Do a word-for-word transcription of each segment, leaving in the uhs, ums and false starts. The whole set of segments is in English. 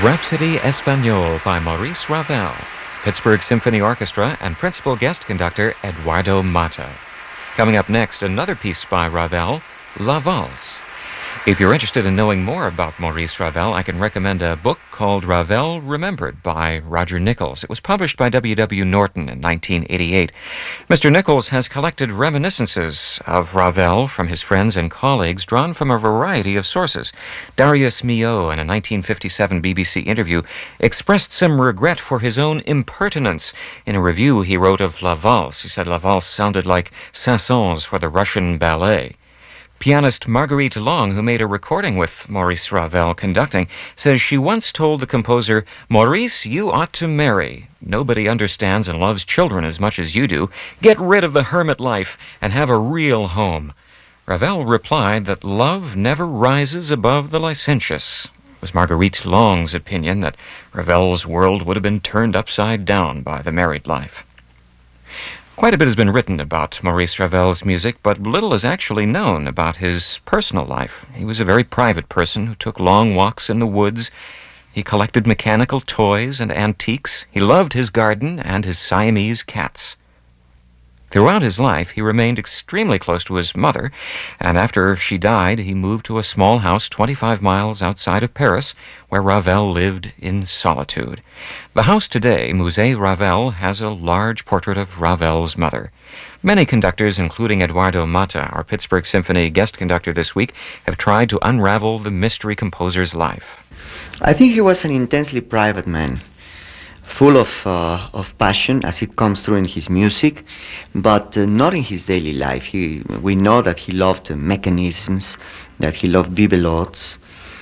Rhapsody Espagnole by Maurice Ravel, Pittsburgh Symphony Orchestra, and principal guest conductor Eduardo Mata. Coming up next, another piece by Ravel, La Valse. If you're interested in knowing more about Maurice Ravel, I can recommend a book called Ravel Remembered by Roger Nichols. It was published by W W Norton in nineteen eighty-eight. Mister Nichols has collected reminiscences of Ravel from his friends and colleagues, drawn from a variety of sources. Darius Milhaud, in a nineteen fifty-seven B B C interview, expressed some regret for his own impertinence. In a review he wrote of La Valse, he said La Valse sounded like Saint-Saëns for the Russian ballet. Pianist Marguerite Long, who made a recording with Maurice Ravel conducting, says she once told the composer, "Maurice, you ought to marry. Nobody understands and loves children as much as you do. Get rid of the hermit life and have a real home." Ravel replied that love never rises above the licentious. It was Marguerite Long's opinion that Ravel's world would have been turned upside down by the married life. Quite a bit has been written about Maurice Ravel's music, but little is actually known about his personal life. He was a very private person who took long walks in the woods. He collected mechanical toys and antiques. He loved his garden and his Siamese cats. Throughout his life, he remained extremely close to his mother, and after she died, he moved to a small house twenty-five miles outside of Paris, where Ravel lived in solitude. The house today, Musée Ravel, has a large portrait of Ravel's mother. Many conductors, including Eduardo Mata, our Pittsburgh Symphony guest conductor this week, have tried to unravel the mystery composer's life. I think he was an intensely private man, full of uh, of passion as it comes through in his music, but uh, not in his daily life. He, we know that he loved uh, mechanisms, that he loved bibelots,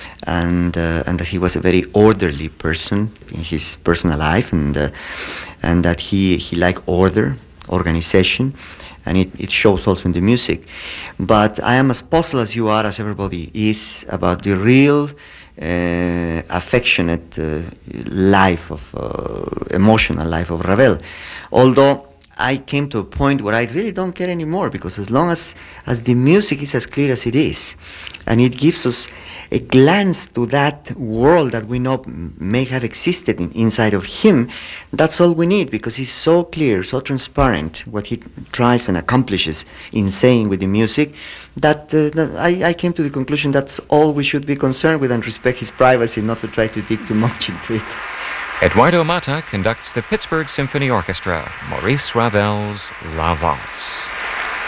and uh, and that he was a very orderly person in his personal life, and uh, and that he he liked order, organization, and it, it shows also in the music. But I am as puzzled as you are, as everybody is, about the real Uh, affectionate uh, life of uh, emotional life of Ravel, although I came to a point where I really don't care anymore, because as long as as the music is as clear as it is, and it gives us a glance to that world that we know may have existed in, inside of him, that's all we need, because he's so clear, so transparent, what he tries and accomplishes in saying with the music, that, uh, that I, I came to the conclusion that's all we should be concerned with, and respect his privacy, not to try to dig too much into it. Eduardo Mata conducts the Pittsburgh Symphony Orchestra, Maurice Ravel's La Valse.